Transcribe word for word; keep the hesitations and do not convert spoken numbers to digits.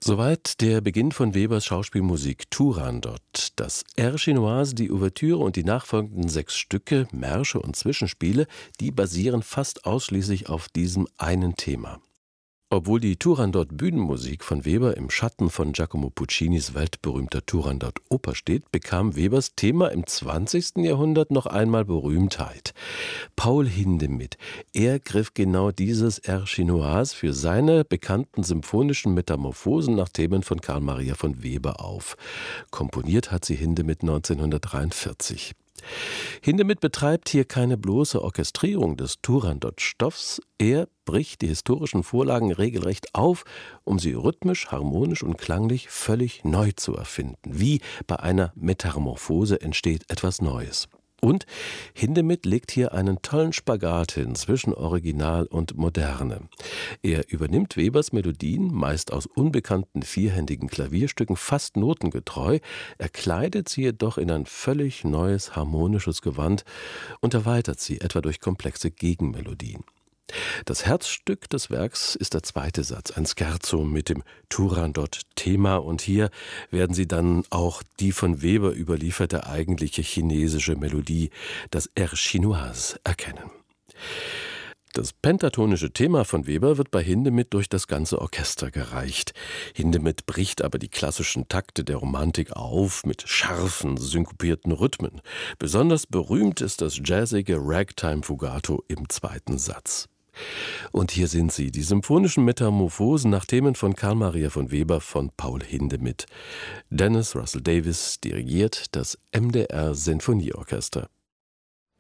Soweit der Beginn von Webers Schauspielmusik Turandot. Das Air Chinoise, die Ouvertüre und die nachfolgenden sechs Stücke, Märsche und Zwischenspiele, die basieren fast ausschließlich auf diesem einen Thema. Obwohl die Turandot-Bühnenmusik von Weber im Schatten von Giacomo Puccinis weltberühmter Turandot-Oper steht, bekam Webers Thema im zwanzigsten Jahrhundert noch einmal Berühmtheit. Paul Hindemith, er griff genau dieses Air Chinoise für seine bekannten symphonischen Metamorphosen nach Themen von Carl Maria von Weber auf. Komponiert hat sie Hindemith neunzehnhundertdreiundvierzig. Hindemith betreibt hier keine bloße Orchestrierung des Turandot-Stoffs, er bricht die historischen Vorlagen regelrecht auf, um sie rhythmisch, harmonisch und klanglich völlig neu zu erfinden. Wie bei einer Metamorphose entsteht etwas Neues. Und Hindemith legt hier einen tollen Spagat hin zwischen Original und Moderne. Er übernimmt Webers Melodien, meist aus unbekannten vierhändigen Klavierstücken, fast notengetreu, er kleidet sie jedoch in ein völlig neues harmonisches Gewand und erweitert sie etwa durch komplexe Gegenmelodien. Das Herzstück des Werks ist der zweite Satz, ein Scherzo mit dem Turandot-Thema, und hier werden Sie dann auch die von Weber überlieferte eigentliche chinesische Melodie, das Air Chinoise, erkennen. Das pentatonische Thema von Weber wird bei Hindemith durch das ganze Orchester gereicht. Hindemith bricht aber die klassischen Takte der Romantik auf mit scharfen, synkopierten Rhythmen. Besonders berühmt ist das jazzige Ragtime-Fugato im zweiten Satz. Und hier sind sie, die symphonischen Metamorphosen nach Themen von Carl Maria von Weber von Paul Hindemith. Dennis Russell Davis dirigiert das M D R Sinfonieorchester.